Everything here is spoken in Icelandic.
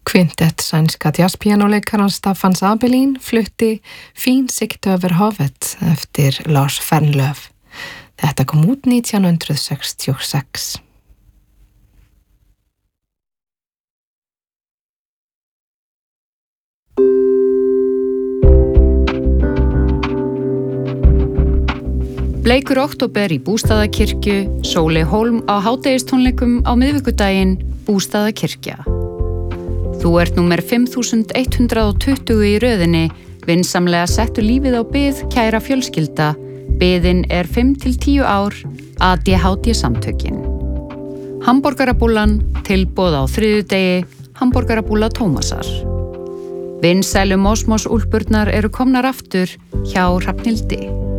Kvintett sænska jazzpíanóleikarans Staffan Sabelin flutti Fín sikt över havet eftir Lars Fernlöf. Þetta kom út 1966. Bleikur október í Bústaðakirkju, Sóley Hólm á hádegistónleikum á miðvikudaginn, Bústaðakirkja. Þú ert númer 5120 í röðinni, vinsamlega settu lífið á bið, kæra fjölskylda. Biðin er 5-10 ár, ADHD samtökin. Hamborgarabúllan, tilboð á þriðjudegi, hamborgarabúlla Tómasar. Vinsælu Mosmos úlpurnar eru komnar aftur hjá Hrafnhildi.